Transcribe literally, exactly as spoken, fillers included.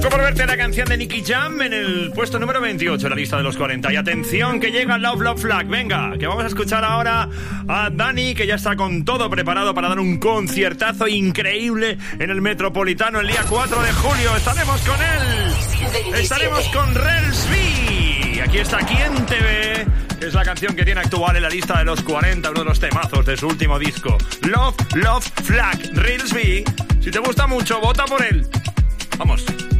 Loco por verte, la canción de Nicky Jam en el puesto número veintiocho en la lista de los cuarenta. Y atención que llega Love Love Flag. Venga, que vamos a escuchar ahora a Dani, que ya está con todo preparado para dar un conciertazo increíble en el Metropolitano el día cuatro de julio. Estaremos con él. Estaremos con Relsby. Aquí está ¿Quién te ve?, que es la canción que tiene actual en la lista de los cuarenta, uno de los temazos de su último disco. Love Love Flag, Relsby. Si te gusta mucho, vota por él. Vamos.